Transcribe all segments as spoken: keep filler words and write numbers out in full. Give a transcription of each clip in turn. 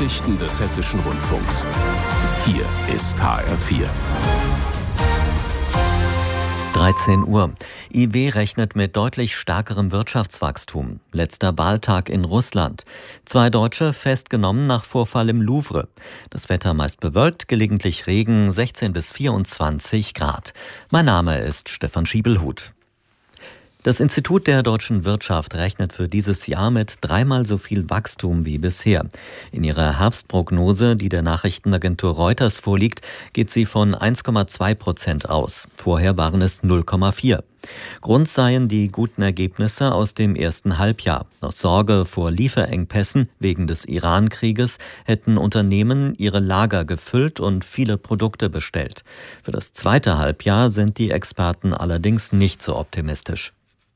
Nachrichten des Hessischen Rundfunks. Hier ist H R vier. dreizehn Uhr. I W rechnet mit deutlich stärkerem Wirtschaftswachstum. Letzter Wahltag in Russland. Zwei Deutsche festgenommen nach Vorfall im Louvre. Das Wetter meist bewölkt, gelegentlich Regen, sechzehn bis vierundzwanzig Grad. Mein Name ist Stefan Schiebelhut. Das Institut der deutschen Wirtschaft rechnet für dieses Jahr mit dreimal so viel Wachstum wie bisher. In ihrer Herbstprognose, die der Nachrichtenagentur Reuters vorliegt, geht sie von eins Komma zwei Prozent aus. Vorher waren es null Komma vier. Grund seien die guten Ergebnisse aus dem ersten Halbjahr. Aus Sorge vor Lieferengpässen wegen des Iran-Krieges hätten Unternehmen ihre Lager gefüllt und viele Produkte bestellt. Für das zweite Halbjahr sind die Experten allerdings nicht so optimistisch.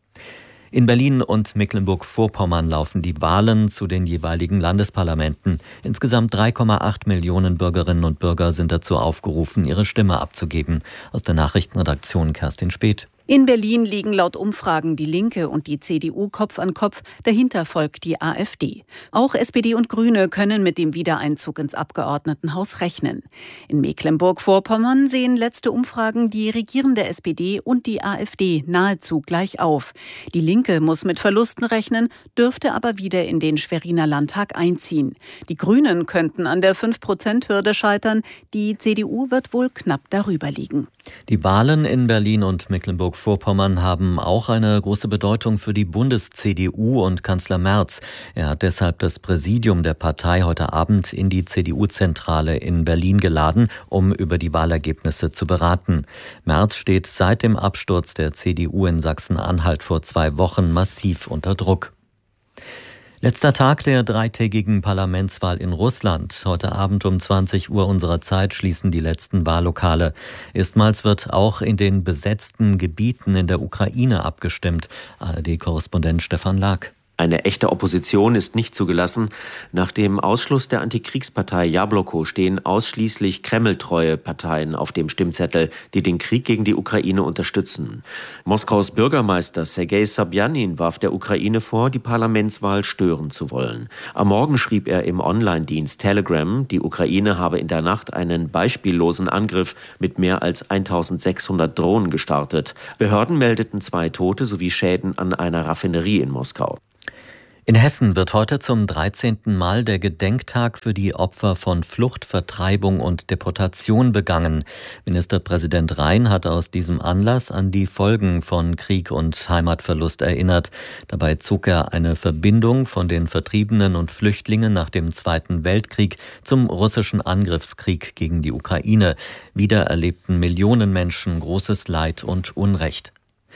In Berlin und Mecklenburg-Vorpommern laufen die Wahlen zu den jeweiligen Landesparlamenten. Insgesamt drei Komma acht Millionen Bürgerinnen und Bürger sind dazu aufgerufen, ihre Stimme abzugeben. Aus der Nachrichtenredaktion Kerstin Speth. In Berlin liegen laut Umfragen die Linke und die C D U Kopf an Kopf, dahinter folgt die AfD. Auch S P D und Grüne können mit dem Wiedereinzug ins Abgeordnetenhaus rechnen. In Mecklenburg-Vorpommern sehen letzte Umfragen die regierende S P D und die AfD nahezu gleich auf. Die Linke muss mit Verlusten rechnen, dürfte aber wieder in den Schweriner Landtag einziehen. Die Grünen könnten an der fünf Prozent Hürde scheitern, die C D U wird wohl knapp darüber liegen. Die Wahlen in Berlin und Mecklenburg-Vorpommern haben auch eine große Bedeutung für die Bundes-C D U und Kanzler Merz. Er hat deshalb das Präsidium der Partei heute Abend in die C D U-Zentrale in Berlin geladen, um über die Wahlergebnisse zu beraten. Merz steht seit dem Absturz der C D U in Sachsen-Anhalt vor zwei Wochen massiv unter Druck. Letzter Tag der dreitägigen Parlamentswahl in Russland. Heute Abend um zwanzig Uhr unserer Zeit schließen die letzten Wahllokale. Erstmals wird auch in den besetzten Gebieten in der Ukraine abgestimmt. A R D-Korrespondent Stefan Lag. Eine echte Opposition ist nicht zugelassen. Nach dem Ausschluss der Antikriegspartei Jabloko stehen ausschließlich kremltreue Parteien auf dem Stimmzettel, die den Krieg gegen die Ukraine unterstützen. Moskaus Bürgermeister Sergei Sobjanin warf der Ukraine vor, die Parlamentswahl stören zu wollen. Am Morgen schrieb er im Online-Dienst Telegram, die Ukraine habe in der Nacht einen beispiellosen Angriff mit mehr als eintausendsechshundert Drohnen gestartet. Behörden meldeten zwei Tote sowie Schäden an einer Raffinerie in Moskau. In Hessen wird heute zum dreizehnten Mal der Gedenktag für die Opfer von Flucht, Vertreibung und Deportation begangen. Ministerpräsident Rhein hat aus diesem Anlass an die Folgen von Krieg und Heimatverlust erinnert. Dabei zog er eine Verbindung von den Vertriebenen und Flüchtlingen nach dem Zweiten Weltkrieg zum russischen Angriffskrieg gegen die Ukraine. Wieder erlebten Millionen Menschen großes Leid und Unrecht.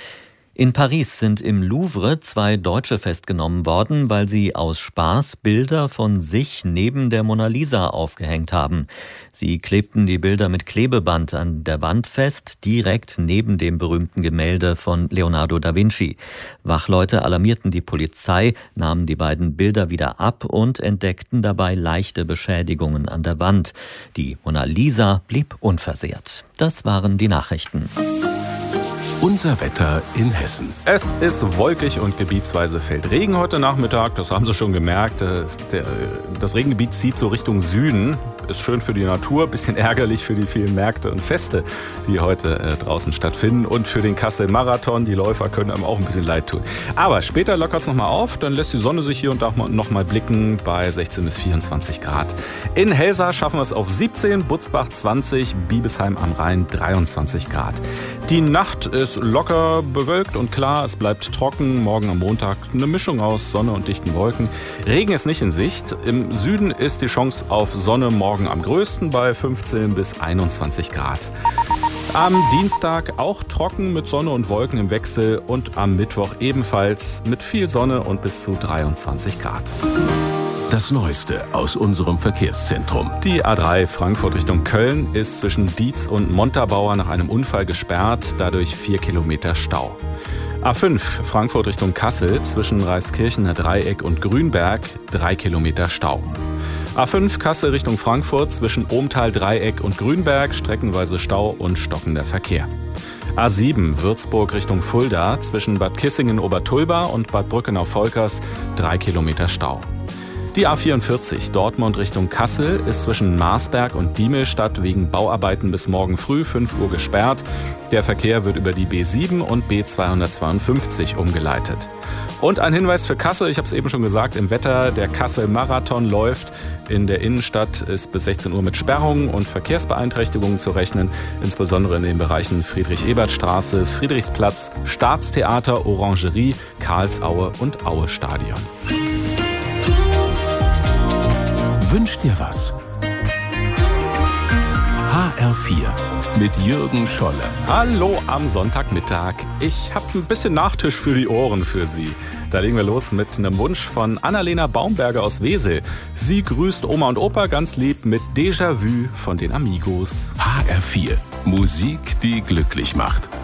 In Paris sind im Louvre zwei Deutsche festgenommen worden, weil sie aus Spaß Bilder von sich neben der Mona Lisa aufgehängt haben. Sie klebten die Bilder mit Klebeband an der Wand fest, direkt neben dem berühmten Gemälde von Leonardo da Vinci. Wachleute alarmierten die Polizei, nahmen die beiden Bilder wieder ab und entdeckten dabei leichte Beschädigungen an der Wand. Die Mona Lisa blieb unversehrt. Das waren die Nachrichten. Unser Wetter in Hessen. Es ist wolkig und gebietsweise fällt Regen heute Nachmittag. Das haben Sie schon gemerkt. Das Regengebiet zieht so Richtung Süden. Ist schön für die Natur, bisschen ärgerlich für die vielen Märkte und Feste, die heute draußen stattfinden. Und für den Kassel-Marathon. Die Läufer können einem auch ein bisschen leid tun. Aber später lockert es nochmal auf. Dann lässt die Sonne sich hier und da nochmal blicken bei sechzehn bis vierundzwanzig Grad. In Helsa schaffen wir es auf siebzehn, Butzbach zwanzig, Biebesheim am Rhein dreiundzwanzig Grad. Die Nacht ist locker bewölkt und klar, es bleibt trocken. Morgen am Montag eine Mischung aus Sonne und dichten Wolken. Regen ist nicht in Sicht. Im Süden ist die Chance auf Sonne morgen am größten bei fünfzehn bis einundzwanzig Grad. Am Dienstag auch trocken mit Sonne und Wolken im Wechsel und am Mittwoch ebenfalls mit viel Sonne und bis zu dreiundzwanzig Grad. Das Neueste aus unserem Verkehrszentrum. Die A drei Frankfurt Richtung Köln ist zwischen Dietz und Montabaur nach einem Unfall gesperrt, dadurch vier Kilometer Stau. A fünf Frankfurt Richtung Kassel zwischen Reiskirchener Dreieck und Grünberg, drei Kilometer Stau. A fünf Kassel Richtung Frankfurt zwischen Ohmtal Dreieck und Grünberg, streckenweise Stau und stockender Verkehr. A sieben Würzburg Richtung Fulda zwischen Bad Kissingen-Obertulba und Bad Brückenau-Volkers, drei Kilometer Stau. Die A vierundvierzig Dortmund Richtung Kassel ist zwischen Marsberg und Diemelstadt wegen Bauarbeiten bis morgen früh fünf Uhr gesperrt. Der Verkehr wird über die B sieben und B zweihundertzweiundfünfzig umgeleitet. Und ein Hinweis für Kassel, ich habe es eben schon gesagt, im Wetter, der Kassel-Marathon läuft. In der Innenstadt ist bis sechzehn Uhr mit Sperrungen und Verkehrsbeeinträchtigungen zu rechnen, insbesondere in den Bereichen Friedrich-Ebert-Straße, Friedrichsplatz, Staatstheater, Orangerie, Karlsaue und Aue-Stadion. Wünsch dir was. H R vier mit Jürgen Scholle. Hallo am Sonntagmittag. Ich habe ein bisschen Nachtisch für die Ohren für Sie. Da legen wir los mit einem Wunsch von Annalena Baumberger aus Wesel. Sie grüßt Oma und Opa ganz lieb mit Déjà-vu von den Amigos. H R vier. Musik, die glücklich macht.